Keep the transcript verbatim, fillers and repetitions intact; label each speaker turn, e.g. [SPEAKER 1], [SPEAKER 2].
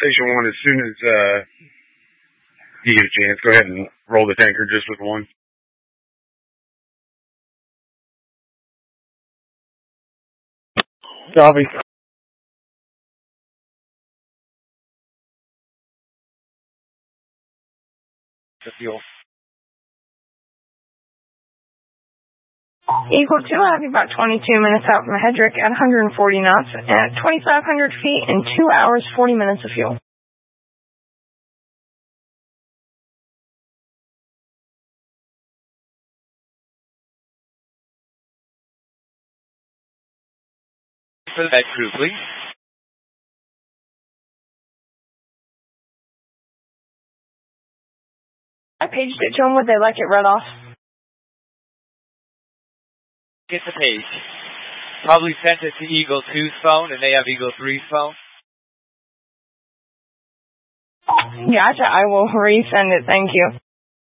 [SPEAKER 1] Station one, as soon as uh, you get a chance, go ahead and roll the tanker just with one. Copy. The fuel.
[SPEAKER 2] Eagle two, I'll have you about twenty-two minutes out from Hedrick at one hundred forty knots at twenty-five hundred feet in two hours, forty minutes of fuel.
[SPEAKER 3] For that crew, please.
[SPEAKER 2] I paged it to them. Would they like it read off?
[SPEAKER 3] Get the page. Probably sent it to Eagle two's phone, and they have Eagle three's phone.
[SPEAKER 2] Gotcha. I will resend it. Thank you.